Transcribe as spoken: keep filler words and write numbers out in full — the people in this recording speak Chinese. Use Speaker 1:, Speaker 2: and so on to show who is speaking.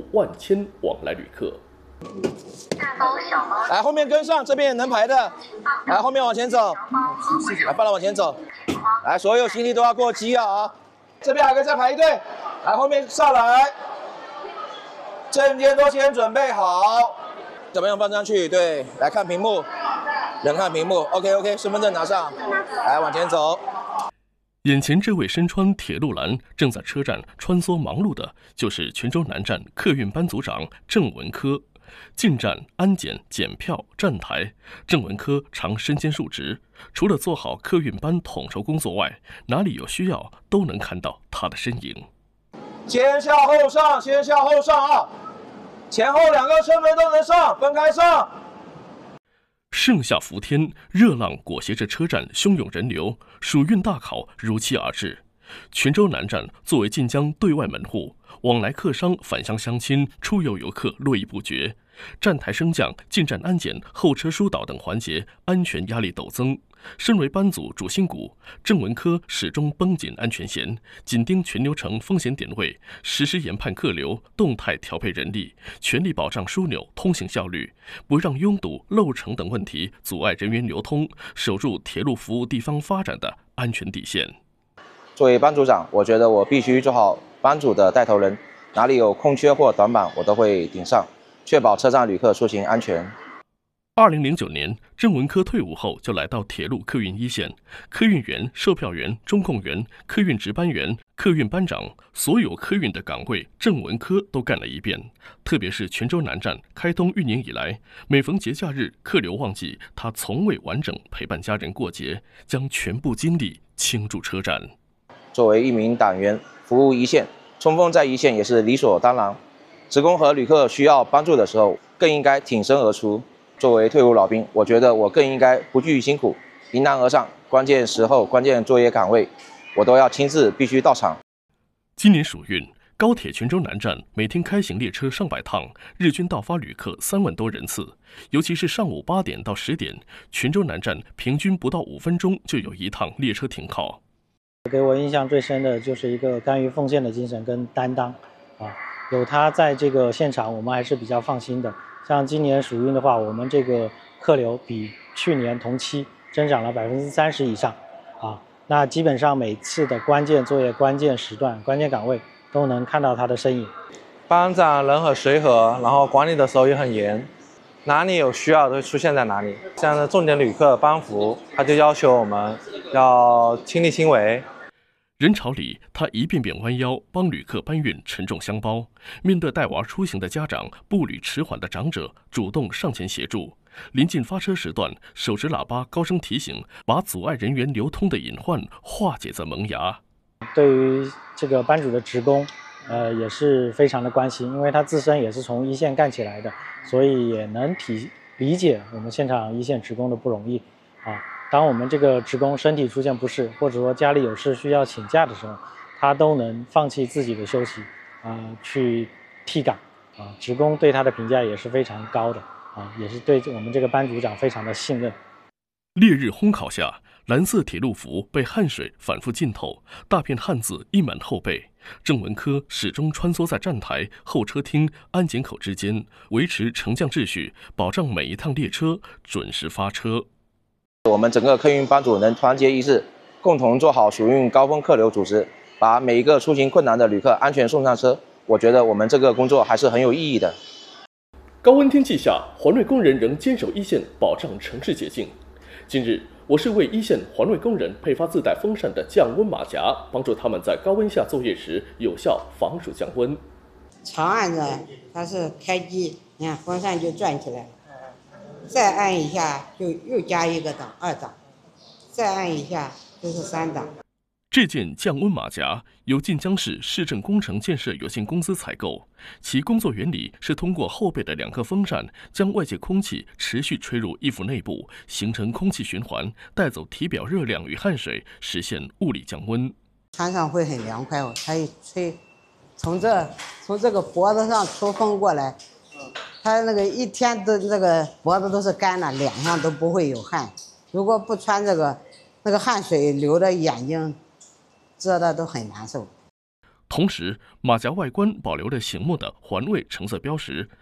Speaker 1: 万千往来旅客。
Speaker 2: 来，后面跟上，这边能排的，来后面往前走，来，放了往前走，来，所有行李都要过机啊！这边还可以再排一队，来后面上来，证件都先准备好，怎么样放上去？对，来看屏幕，人看屏幕 ，OK OK， 身份证拿上，来往前走。
Speaker 1: 眼前这位身穿铁路蓝、正在车站穿梭忙碌的，就是泉州南站客运班组长郑文科。进站安检、检票、站台，郑文科常身兼数职。除了做好客运班统筹工作外，哪里有需要都能看到他的身影。
Speaker 2: 先下后上，先下后上啊！前后两个车门都能上，分开上。
Speaker 1: 盛夏伏天，热浪裹挟着车站汹涌人流，暑运大考如期而至。泉州南站作为晋江对外门户，往来客商、返乡乡亲、出游游客络绎不绝。站台升降、进站安检、候车疏导等环节，安全压力陡增。身为班组主心骨，郑文科始终绷紧安全弦，紧盯全流程风险点位，实时研判客流，动态调配人力，全力保障枢纽通行效率，不让拥堵、漏乘等问题阻碍人员流通，守住铁路服务地方发展的安全底线。
Speaker 2: 作为班组长，我觉得我必须做好班组的带头人，哪里有空缺或短板，我都会顶上，确保车站旅客出行安全。
Speaker 1: 二零零九年，郑文科退伍后就来到铁路客运一线，客运员、售票员、中控员、客运值班员、客运班长，所有客运的岗位，郑文科都干了一遍。特别是泉州南站开通运营以来，每逢节假日、客流旺季，他从未完整陪伴家人过节，将全部精力倾注车站。
Speaker 2: 作为一名党员，服务一线，冲锋在一线也是理所当然。职工和旅客需要帮助的时候，更应该挺身而出。作为退伍老兵，我觉得我更应该不惧辛苦，迎难而上。关键时候、关键作业岗位，我都要亲自必须到场。
Speaker 1: 今年暑运，高铁泉州南站每天开行列车上百趟，日均到发旅客三万多人次。尤其是上午八点到十点，泉州南站平均不到五分钟就有一趟列车停靠。
Speaker 3: 给我印象最深的就是一个甘于奉献的精神跟担当啊，有他在这个现场，我们还是比较放心的。像今年暑运的话，我们这个客流比去年同期增长了百分之三十以上啊。那基本上每次的关键作业、关键时段、关键岗位都能看到他的身影。
Speaker 4: 班长人很随和，然后管理的时候也很严，哪里有需要都会出现在哪里。像重点旅客班服，他就要求我们要亲力亲为。
Speaker 1: 人潮里，他一遍遍弯腰帮旅客搬运沉重箱包。面对带娃出行的家长、步履迟缓的长者，主动上前协助。临近发车时段，手持喇叭高声提醒，把阻碍人员流通的隐患化解在萌芽。
Speaker 3: 对于这个班主的职工，呃，也是非常的关心，因为他自身也是从一线干起来的，所以也能体理解我们现场一线职工的不容易啊。当我们这个职工身体出现不适，或者说家里有事需要请假的时候，他都能放弃自己的休息，啊、呃，去替岗，啊，职工对他的评价也是非常高的，啊，也是对我们这个班组长非常的信任。
Speaker 1: 烈日烘烤下，蓝色铁路服被汗水反复浸透，大片汗渍溢满后背。郑文科始终穿梭在站台、候车厅、安检口之间，维持乘降秩序，保障每一趟列车准时发车。
Speaker 2: 我们整个客运班组能团结一致，共同做好暑运高峰客流组织，把每一个出行困难的旅客安全送上车。我觉得我们这个工作还是很有意义的。
Speaker 1: 高温天气下，环卫工人仍坚守一线，保障城市洁净。近日，我市为一线环卫工人配发自带风扇的降温马甲，帮助他们在高温下作业时有效防暑降温。
Speaker 5: 长按着它是开机，你看风扇就转起来了。再按一下就又加一个档，二档，再按一下就是三档。
Speaker 1: 这件降温马甲由晋江市市政工程建设有限公司采购，其工作原理是通过后背的两个风扇将外界空气持续吹入衣服内部，形成空气循环，带走体表热量与汗水，实现物理降温。
Speaker 5: 穿上会很凉快哦，它一吹，从这从这个脖子上出风过来。他那个一天的那个脖子都是干的，脸上都不会有汗。如果不穿这个，那个汗水流的眼睛遮的都很难受。
Speaker 1: 同时，马甲外观保留了醒目的环卫橙色标识，